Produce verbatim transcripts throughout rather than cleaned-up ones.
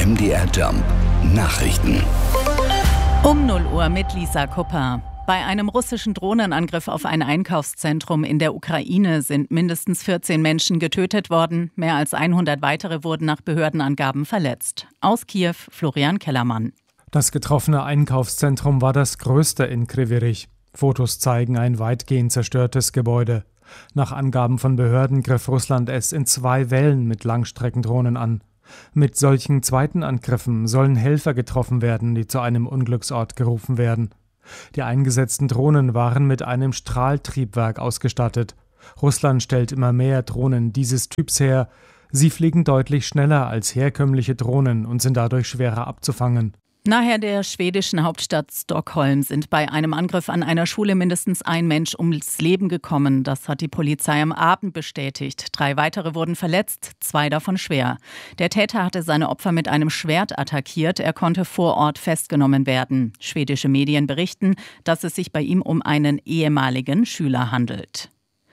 M D R Jump Nachrichten. Um null Uhr mit Lisa Kupper. Bei einem russischen Drohnenangriff auf ein Einkaufszentrum in der Ukraine sind mindestens vierzehn Menschen getötet worden. Mehr als hundert weitere wurden nach Behördenangaben verletzt. Aus Kiew, Florian Kellermann. Das getroffene Einkaufszentrum war das größte in Kryvyi Rih. Fotos zeigen ein weitgehend zerstörtes Gebäude. Nach Angaben von Behörden griff Russland es in zwei Wellen mit Langstreckendrohnen an. Mit solchen zweiten Angriffen sollen Helfer getroffen werden, die zu einem Unglücksort gerufen werden. Die eingesetzten Drohnen waren mit einem Strahltriebwerk ausgestattet. Russland stellt immer mehr Drohnen dieses Typs her. Sie fliegen deutlich schneller als herkömmliche Drohnen und sind dadurch schwerer abzufangen. Nahe der schwedischen Hauptstadt Stockholm sind bei einem Angriff an einer Schule mindestens ein Mensch ums Leben gekommen. Das hat die Polizei am Abend bestätigt. Drei weitere wurden verletzt, zwei davon schwer. Der Täter hatte seine Opfer mit einem Schwert attackiert. Er konnte vor Ort festgenommen werden. Schwedische Medien berichten, dass es sich bei ihm um einen ehemaligen Schüler handelt.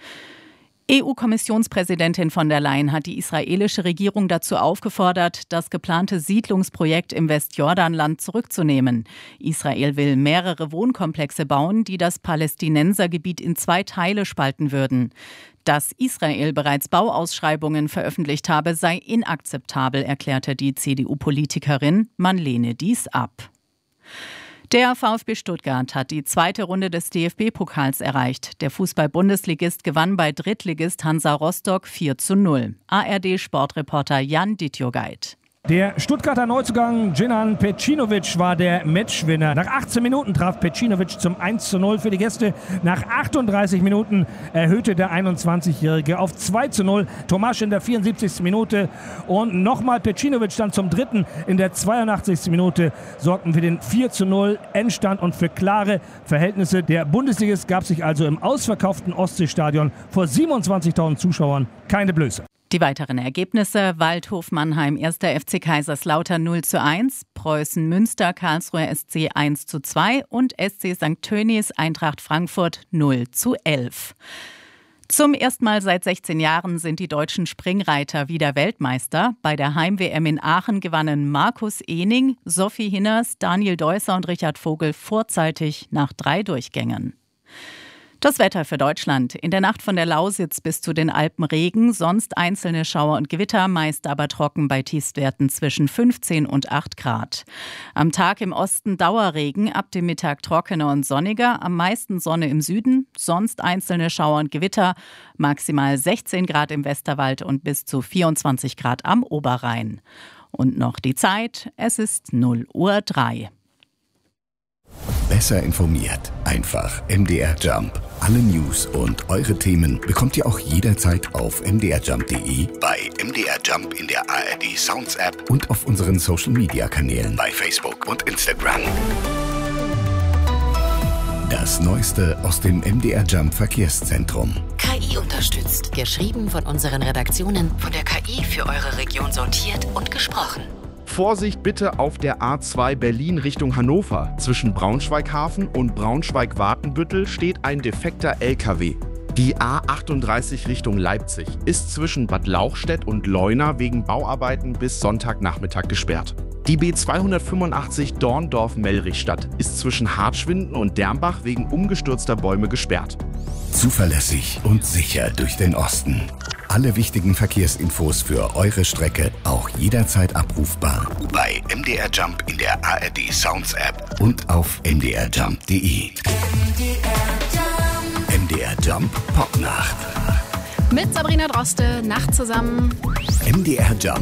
E U-Kommissionspräsidentin von der Leyen hat die israelische Regierung dazu aufgefordert, das geplante Siedlungsprojekt im Westjordanland zurückzunehmen. Israel will mehrere Wohnkomplexe bauen, die das Palästinensergebiet in zwei Teile spalten würden. Dass Israel bereits Bauausschreibungen veröffentlicht habe, sei inakzeptabel, erklärte die C D U-Politikerin. Man lehne dies ab. Der VfB Stuttgart hat die zweite Runde des D F B-Pokals erreicht. Der Fußball-Bundesligist gewann bei Drittligist Hansa Rostock vier zu null. A R D-Sportreporter Jan Dittjogait. Der Stuttgarter Neuzugang Džinan Pecinović war der Matchwinner. Nach achtzehn Minuten traf Pecinović zum eins zu null für die Gäste. Nach achtunddreißig Minuten erhöhte der einundzwanzigjährige auf zwei zu null. Tomasch in der vierundsiebzigsten Minute und nochmal Pecinović dann zum dritten in der zweiundachtzigsten Minute sorgten für den vier zu null Endstand und für klare Verhältnisse. Der Bundesligist gab sich also im ausverkauften Ostseestadion vor siebenundzwanzigtausend Zuschauern keine Blöße. Die weiteren Ergebnisse: Waldhof Mannheim erster F C Kaiserslautern null zu eins, Preußen Münster Karlsruher S C eins zu zwei und S C Sankt Tönnies Eintracht Frankfurt null zu elf. Zum ersten Mal seit sechzehn Jahren sind die deutschen Springreiter wieder Weltmeister. Bei der Heim-W M in Aachen gewannen Markus Ehning, Sophie Hinners, Daniel Deusser und Richard Vogel vorzeitig nach drei Durchgängen. Das Wetter für Deutschland. In der Nacht von der Lausitz bis zu den Alpen Regen, sonst einzelne Schauer und Gewitter, meist aber trocken bei Tiefstwerten zwischen fünfzehn und acht Grad. Am Tag im Osten Dauerregen, ab dem Mittag trockener und sonniger, am meisten Sonne im Süden, sonst einzelne Schauer und Gewitter, maximal sechzehn Grad im Westerwald und bis zu vierundzwanzig Grad am Oberrhein. Und noch die Zeit, es ist null Uhr drei. Besser informiert. Einfach M D R Jump. Alle News und eure Themen bekommt ihr auch jederzeit auf m d r jump punkt d e, bei M D R Jump in der A R D Sounds App und auf unseren Social Media Kanälen bei Facebook und Instagram. Das Neueste aus dem M D R Jump Verkehrszentrum. K I unterstützt. Geschrieben von unseren Redaktionen, von der K I für eure Region sortiert und gesprochen. Vorsicht bitte auf der A zwei Berlin Richtung Hannover. Zwischen Braunschweig-Hafen und Braunschweig-Watenbüttel steht ein defekter L K W. Die A achtunddreißig Richtung Leipzig ist zwischen Bad Lauchstädt und Leuna wegen Bauarbeiten bis Sonntagnachmittag gesperrt. Die B zweihundertfünfundachtzig Dorndorf-Mellrichstadt ist zwischen Hartschwinden und Dermbach wegen umgestürzter Bäume gesperrt. Zuverlässig und sicher durch den Osten. Alle wichtigen Verkehrsinfos für eure Strecke auch jederzeit abrufbar bei M D R Jump in der A R D Sounds App und auf m d r jump punkt d e. M D R Jump Popnacht. Mit Sabrina Droste, Nacht zusammen. M D R Jump